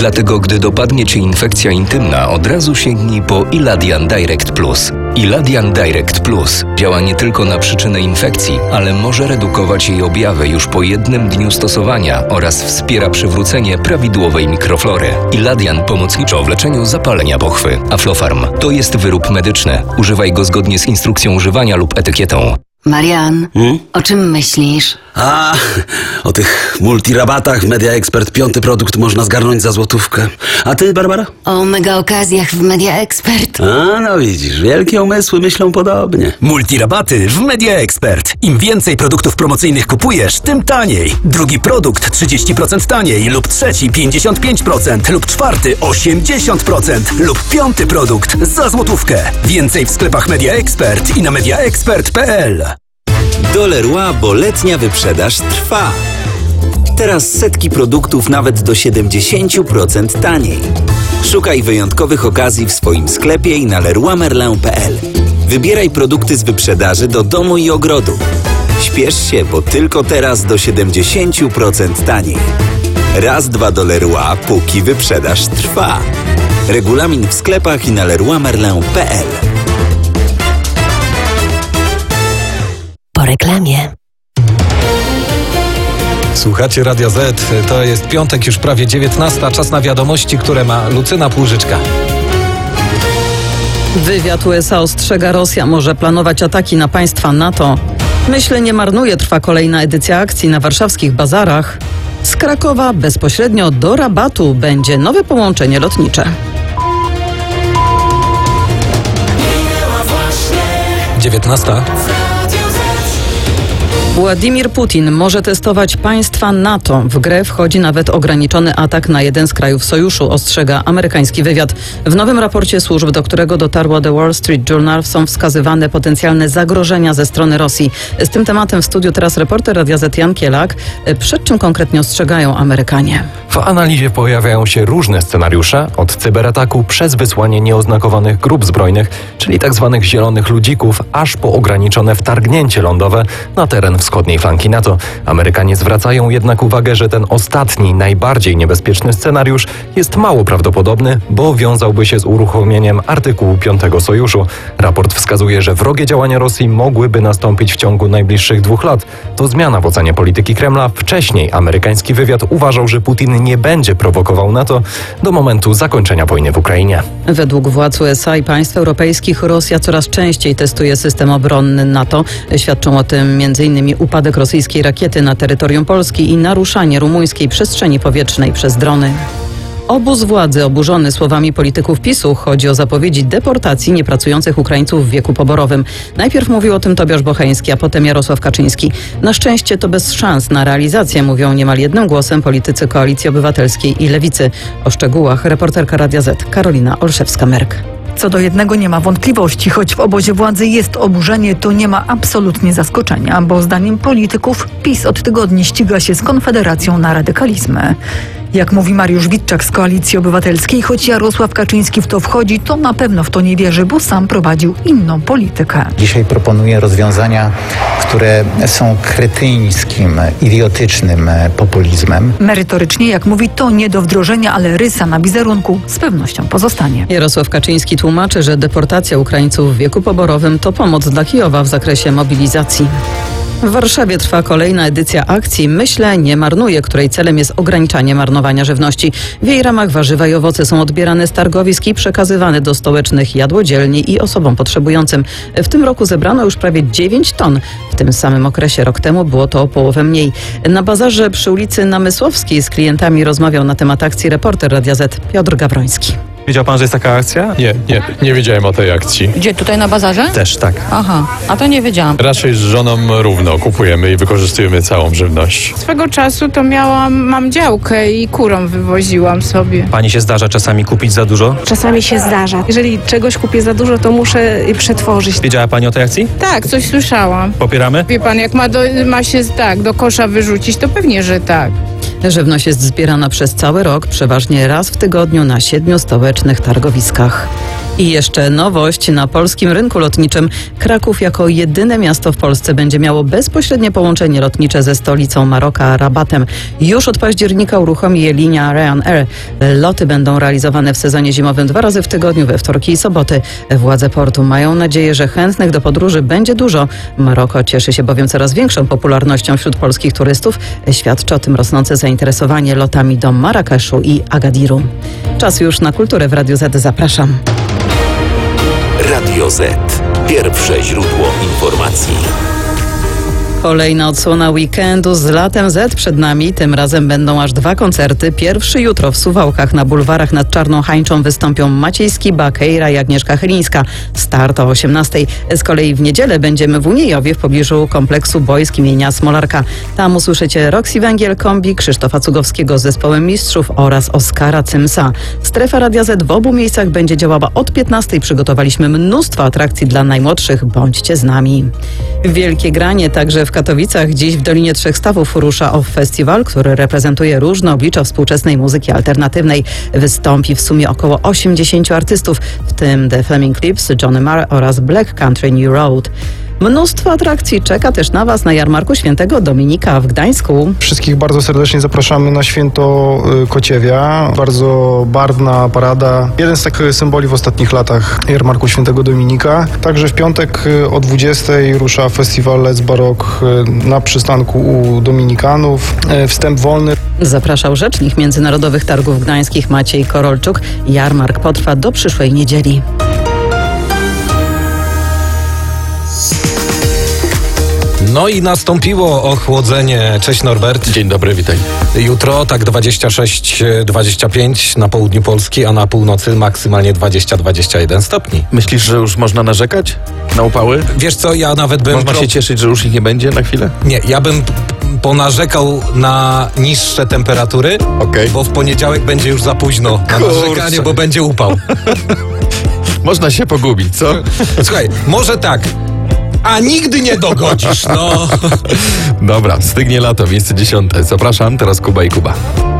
Dlatego, gdy dopadnie Cię infekcja intymna, od razu sięgnij po Iladian Direct Plus. Iladian Direct Plus działa nie tylko na przyczynę infekcji, ale może redukować jej objawy już po jednym dniu stosowania oraz wspiera przywrócenie prawidłowej mikroflory. Iladian pomocniczo w leczeniu zapalenia pochwy. Aflofarm to jest wyrób medyczny. Używaj go zgodnie z instrukcją używania lub etykietą. Marian, o czym myślisz? O tych multirabatach w Media Expert 5. produkt można zgarnąć za złotówkę. A ty, Barbara? O mega okazjach w Media Expert. No widzisz, wielkie umysły myślą podobnie. Multirabaty w Media Expert. Im więcej produktów promocyjnych kupujesz, tym taniej. Drugi produkt 30% taniej lub trzeci 55% lub czwarty 80% lub 5. produkt za złotówkę. Więcej w sklepach Media Expert i na mediaexpert.pl. Do Leroy, bo letnia wyprzedaż trwa. Teraz setki produktów nawet do 70% taniej. Szukaj wyjątkowych okazji w swoim sklepie i na leroymerlin.pl. Wybieraj produkty z wyprzedaży do domu i ogrodu. Śpiesz się, bo tylko teraz do 70% taniej. Raz, dwa do Leroy, póki wyprzedaż trwa. Regulamin w sklepach i na leroymerlin.pl. Po reklamie. Słuchacie Radia Z, to jest piątek, już prawie 19, czas na wiadomości, które ma Lucyna Płużyczka. Wywiad USA ostrzega, Rosja może planować ataki na państwa NATO. Myślę nie marnuje, trwa kolejna edycja akcji na warszawskich bazarach. Z Krakowa bezpośrednio do Rabatu będzie nowe połączenie lotnicze. 19. Władimir Putin może testować państwa NATO. W grę wchodzi nawet ograniczony atak na jeden z krajów sojuszu, ostrzega amerykański wywiad. W nowym raporcie służb, do którego dotarło The Wall Street Journal, są wskazywane potencjalne zagrożenia ze strony Rosji. Z tym tematem w studiu teraz reporter Radia Z Jan Kielak. Przed czym konkretnie ostrzegają Amerykanie? W analizie pojawiają się różne scenariusze, od cyberataku przez wysłanie nieoznakowanych grup zbrojnych, czyli tzw. zielonych ludzików, aż po ograniczone wtargnięcie lądowe na teren wschodniej flanki NATO. Amerykanie zwracają jednak uwagę, że ten ostatni, najbardziej niebezpieczny scenariusz jest mało prawdopodobny, bo wiązałby się z uruchomieniem artykułu 5 sojuszu. Raport wskazuje, że wrogie działania Rosji mogłyby nastąpić w ciągu najbliższych 2 lat. To zmiana w ocenie polityki Kremla. Wcześniej amerykański wywiad uważał, że Putin nie będzie prowokował NATO do momentu zakończenia wojny w Ukrainie. Według władz USA i państw europejskich Rosja coraz częściej testuje system obronny NATO. Świadczą o tym m.in. upadek rosyjskiej rakiety na terytorium Polski i naruszanie rumuńskiej przestrzeni powietrznej przez drony. Obóz władzy oburzony słowami polityków PiS-u. Chodzi o zapowiedzi deportacji niepracujących Ukraińców w wieku poborowym. Najpierw mówił o tym Tobiasz Bocheński, a potem Jarosław Kaczyński. Na szczęście to bez szans na realizację, mówią niemal jednym głosem politycy Koalicji Obywatelskiej i Lewicy. O szczegółach reporterka Radia Z Karolina Olszewska-Merk. Co do jednego nie ma wątpliwości, choć w obozie władzy jest oburzenie, to nie ma absolutnie zaskoczenia, bo zdaniem polityków PiS od tygodni ściga się z Konfederacją na radykalizmy. Jak mówi Mariusz Witczak z Koalicji Obywatelskiej, choć Jarosław Kaczyński w to wchodzi, to na pewno w to nie wierzy, bo sam prowadził inną politykę. Dzisiaj proponuję rozwiązania, które są kretyńskim, idiotycznym populizmem. Merytorycznie, jak mówi, to nie do wdrożenia, ale rysa na wizerunku z pewnością pozostanie. Jarosław Kaczyński tłumaczy, że deportacja Ukraińców w wieku poborowym to pomoc dla Kijowa w zakresie mobilizacji. W Warszawie trwa kolejna edycja akcji Myślę nie marnuję, której celem jest ograniczanie marnowania żywności. W jej ramach warzywa i owoce są odbierane z targowisk i przekazywane do stołecznych jadłodzielni i osobom potrzebującym. W tym roku zebrano już prawie 9 ton. W tym samym okresie rok temu było to o połowę mniej. Na bazarze przy ulicy Namysłowskiej z klientami rozmawiał na temat akcji reporter Radia Z Piotr Gawroński. Wiedział pan, że jest taka akcja? Nie wiedziałem o tej akcji. Gdzie, tutaj na bazarze? Też tak. Aha, a to nie wiedziałam. Raczej z żoną równo kupujemy i wykorzystujemy całą żywność. Swego czasu to mam działkę i kurą wywoziłam sobie. Pani się zdarza czasami kupić za dużo? Czasami się zdarza. Jeżeli czegoś kupię za dużo, to muszę przetworzyć. Wiedziała pani o tej akcji? Tak, coś słyszałam. Popieramy? Wie pan, jak ma się do kosza wyrzucić, to pewnie, że tak. Żywność jest zbierana przez cały rok, przeważnie raz w tygodniu na 7 stołecznych targowiskach. I jeszcze nowość na polskim rynku lotniczym. Kraków jako jedyne miasto w Polsce będzie miało bezpośrednie połączenie lotnicze ze stolicą Maroka, Rabatem. Już od października uruchomi je linia Ryanair. Loty będą realizowane w sezonie zimowym 2 razy w tygodniu, we wtorki i soboty. Władze portu mają nadzieję, że chętnych do podróży będzie dużo. Maroko cieszy się bowiem coraz większą popularnością wśród polskich turystów. Świadczy o tym rosnące zainteresowanie lotami do Marrakeszu i Agadiru. Czas już na kulturę w Radiu Z. Zapraszam. Radio Z. Pierwsze źródło informacji. Kolejna odsłona weekendu z Latem Z przed nami. Tym razem będą aż 2 koncerty. Pierwszy jutro w Suwałkach na bulwarach nad Czarną Hańczą wystąpią Maciej Skiba, Kejra i Agnieszka Chylińska. Start o 18:00. Z kolei w niedzielę będziemy w Uniejowie w pobliżu kompleksu boisk imienia Smolarka. Tam usłyszycie Roxy Węgiel, Kombi, Krzysztofa Cugowskiego z zespołem Mistrzów oraz Oskara Cymsa. Strefa Radia Z w obu miejscach będzie działała od 15:00. Przygotowaliśmy mnóstwo atrakcji dla najmłodszych. Bądźcie z nami. Wielkie granie także w Katowicach. Dziś w Dolinie Trzech Stawów rusza OFF Festiwal, który reprezentuje różne oblicza współczesnej muzyki alternatywnej. Wystąpi w sumie około 80 artystów, w tym The Flaming Lips, Johnny Marr oraz Black Country New Road. Mnóstwo atrakcji czeka też na Was na jarmarku Świętego Dominika w Gdańsku. Wszystkich bardzo serdecznie zapraszamy na święto Kociewia. Bardzo barwna parada. Jeden z takich symboli w ostatnich latach jarmarku Świętego Dominika. Także w piątek o 20:00 rusza festiwal Let's Baroque na przystanku u Dominikanów. Wstęp wolny. Zapraszał rzecznik Międzynarodowych Targów Gdańskich Maciej Korolczuk. Jarmark potrwa do przyszłej niedzieli. No i nastąpiło ochłodzenie. Cześć Norbert. Dzień dobry, witaj. Jutro tak 26-25 na południu Polski, a na północy maksymalnie 20-21 stopni. Myślisz, że już można narzekać na upały? Wiesz co, ja nawet bym... Można się cieszyć, że już ich nie będzie na chwilę? Nie, ja bym ponarzekał na niższe temperatury, bo w poniedziałek będzie już za późno na narzekanie, bo będzie upał. Można się pogubić, co? Słuchaj, może tak. A nigdy nie dogodzisz, no. Dobra, stygnie lato, miejsce 10. Zapraszam, teraz Kuba i Kuba.